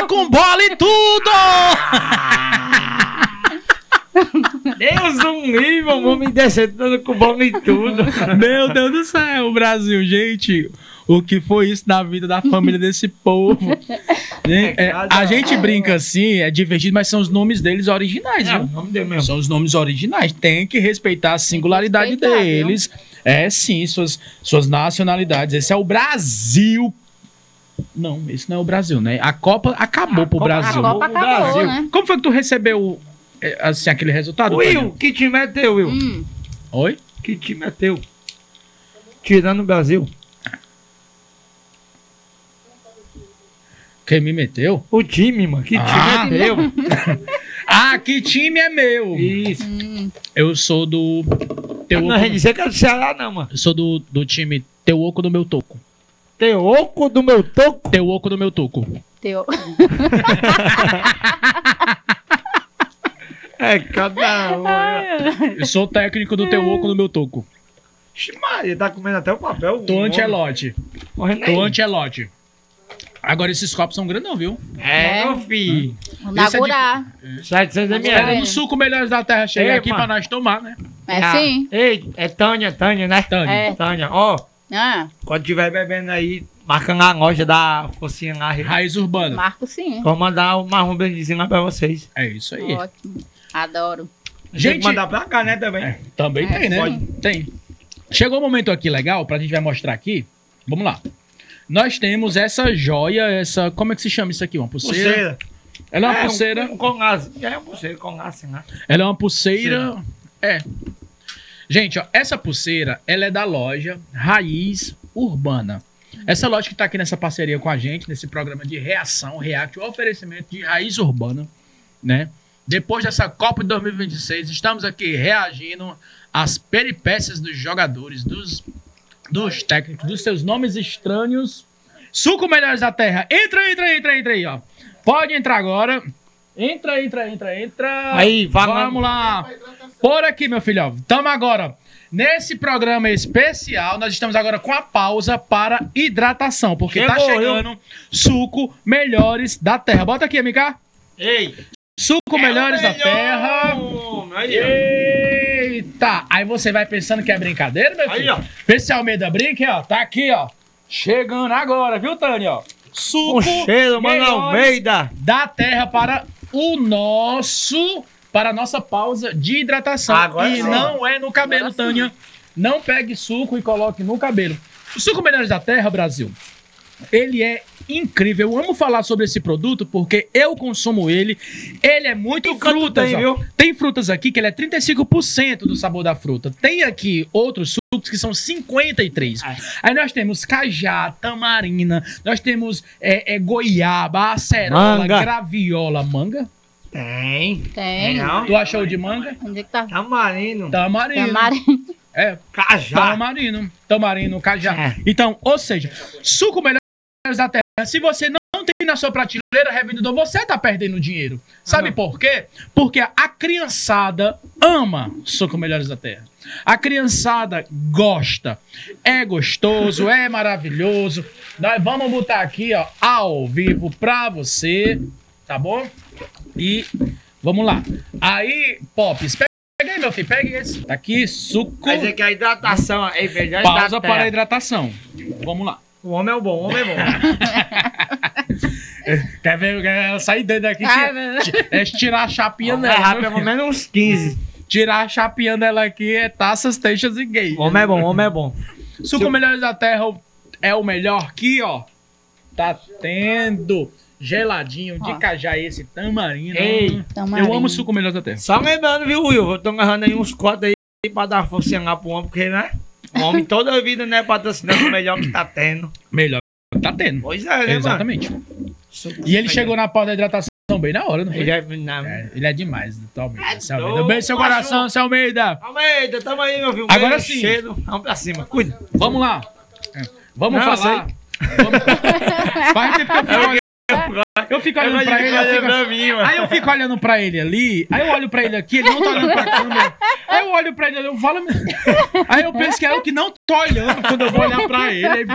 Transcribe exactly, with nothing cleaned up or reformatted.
com bola e tudo! Deus um livre, o homem descendo com bola e tudo. Meu Deus do céu, Brasil, gente. O que foi isso na vida da família desse povo? Né? É, a gente brinca assim, é divertido, mas são os nomes deles originais, É, viu? o nome dele mesmo. São os nomes originais. Tem que respeitar a singularidade respeitar, deles. É sim, suas, suas nacionalidades. Esse é o Brasil. Não, esse não é o Brasil, né? A Copa acabou A pro Copa- Brasil. A Copa O acabou, Brasil. né? Como foi que tu recebeu é, assim, aquele resultado? Will, Tânia? que time é teu, Will? Hum. Oi? Que time é teu? Tirando o Brasil. Quem me meteu? O time, mano. Que Ah. time é teu? Ah, que time é meu? Isso. Hum. Eu sou do. Teu Não vai dizer que é do Ceará, não, mano. Eu sou do, do time Teu Oco do meu toco. Teu oco do meu toco. Teu Oco do meu toco. Teu. É, cada um. é. Eu sou técnico do Teu Oco do meu toco. Ixi, Maria, tá comendo até o papel. Tô o homem. Ancelotti. Morrendo Tô aí. Ancelotti. Agora esses copos são grandão, viu? É, É. meu filho. Vou Esse é de- inaugurar. setecentos É. Espera ml. no suco Melhores da Terra chegar Ei, aqui mano. pra nós tomar, né? É Ah, sim. Ei, é Tânia, Tânia, né? Tânia. É. Tânia, ó. Ah, Quando tiver bebendo aí, marca na loja da Focinha lá. Raiz Urbana. Marco sim. Vou mandar uma um brindezinho lá pra vocês. É isso aí. Ótimo. Adoro. Tem Gente, que mandar pra cá, né, também. É, também É, tem, né? pode. Tem. Chegou um momento aqui legal pra gente vai mostrar aqui. Vamos lá. Nós temos essa joia, essa... Como é que se chama isso aqui? Uma pulseira? Pulseira. Ela é uma É, pulseira... Um, um com laço. É uma pulseira com laço, né? Ela é uma pulseira... É. Gente, ó, essa pulseira, ela é da loja Raiz Urbana. Essa loja que tá aqui nessa parceria com a gente, nesse programa de reação, react, o oferecimento de Raiz Urbana, né? Depois dessa Copa de dois mil e vinte e seis, estamos aqui reagindo às peripécias dos jogadores, dos, dos técnicos, dos seus nomes estranhos. Suco Melhores da Terra. Entra, entra, entra, entra aí, ó. Pode entrar agora. Entra, entra, entra, entra. Aí, vai lá. Vamos lá. Por aqui, meu filho, ó. Tamo agora nesse programa especial. Nós estamos agora com a pausa para hidratação, porque tá Chegou, chegando Suco Melhores da Terra. Bota aqui, M K. Ei! Suco Melhores da Terra. Aí, ó. Eita! Aí você vai pensando que é brincadeira, meu Aí, filho? ó. Esse Almeida brinca, ó. Tá aqui, ó. Chegando agora, viu, Tânia? Ó. Suco Um cheiro, mano, Melhores Almeida. da Terra para o nosso... Para a nossa pausa de hidratação. Agora e sim. não é no cabelo, Agora sim. Tânia. Não pegue suco e coloque no cabelo. O Suco Melhores da Terra, Brasil, ele é incrível. Eu amo falar sobre esse produto porque eu consumo ele. Ele é muito Que quanto frutas, tem, ó. viu? Tem frutas aqui que ele é trinta e cinco por cento do sabor da fruta. Tem aqui outros sucos que são cinquenta e três por cento. É. Aí nós temos cajá, tamarina, nós temos é, é, goiaba, acerola, Manga. graviola, manga. Tem. Tem. Não. Tu achou de manga? Onde é que tá? Tamarino. Tamarino. Tamarino. É, Cajá. tamarino. Tamarino, cajá. É. Então, ou seja, suco Melhores da Terra. Se você não tem na sua prateleira, revendedor, você tá perdendo dinheiro. Sabe Ah. por quê? Porque a criançada ama suco Melhores da Terra. A criançada gosta. É gostoso, é maravilhoso. Nós vamos botar aqui, ó, ao vivo pra você, tá bom? E vamos lá. Aí, Pops, pega aí, meu filho, pega esse. Tá aqui, suco. Mas é que a hidratação é melhor Pausa da para a terra. hidratação. Vamos lá. O homem é o bom, o homem é bom. Quer ver ela sair dentro daqui? Ai, Tira, meu ti- é tirar a chapinha O homem é dela. rápido, meu pelo filho. menos uns quinze. Tirar a chapinha dela aqui é taças, teixas e gays. O homem é bom, o homem é bom. Suco Se- Melhores da Terra é o melhor aqui, ó. Tá tendo geladinho de Ó. cajá esse tamarino. Ei, Tamarino. Eu amo Suco Melhores da Terra. Só lembrando, viu, Will? Eu tô agarrando aí uns quatro aí pra dar forcinha lá pro homem, porque, né? O homem toda a vida, né, patrocinando o melhor que tá tendo. Melhor tá tendo. Pois é, né, Exatamente. mano? E ele chegou na porta da hidratação bem na hora, não foi? Ele é, não. É, ele é demais, Doutor Almeida. É Seu Almeida. doido, Beijo seu coração, seu Almeida. Almeida, tamo aí, meu filho. Agora Beijo, sim. Cheiro. Vamos pra cima. Cuida. Vamos lá. É, Vamos Não, falar. Vamos... Faz tempo que eu fico olhando, eu fico olhando pra ele. Eu fico... pra mim, mano. Aí eu fico olhando pra ele ali, aí eu olho pra ele aqui, ele não tá olhando pra câmera. Aí eu olho pra ele ali, eu falo. Aí eu penso que é eu que não tô olhando quando eu vou olhar pra ele. Aí